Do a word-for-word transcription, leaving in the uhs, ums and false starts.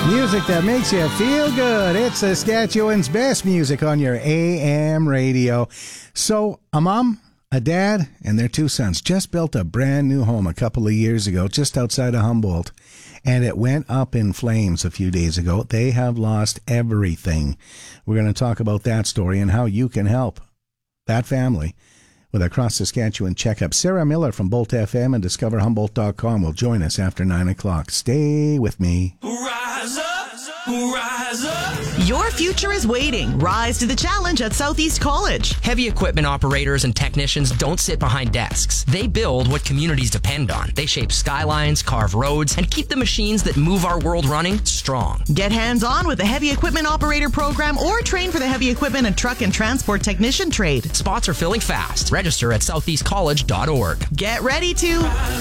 Music that makes you feel good. It's Saskatchewan's best music on your A M radio. So, a mom, a dad, and their two sons just built a brand new home a couple of years ago just outside of Humboldt, and it went up in flames a few days ago. They have lost everything. We're going to talk about that story and how you can help that family with a Cross Saskatchewan checkup. Sarah Miller from Bolt F M and discover humboldt dot com will join us after nine o'clock. Stay with me. Rise up, rise up. Your future is waiting. Rise to the challenge at Southeast College. Heavy equipment operators and technicians don't sit behind desks. They build what communities depend on. They shape skylines, carve roads, and keep the machines that move our world running strong. Get hands-on with the Heavy Equipment Operator Program or train for the Heavy Equipment and Truck and Transport Technician trade. Spots are filling fast. Register at southeast college dot org. Get ready to